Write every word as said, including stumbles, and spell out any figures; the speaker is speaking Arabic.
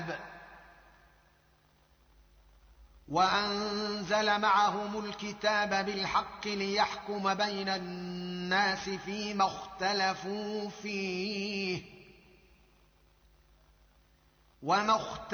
الكتاب وأنزل معهم الكتاب بالحق ليحكم بين الناس فيما اختلفوا فيه وما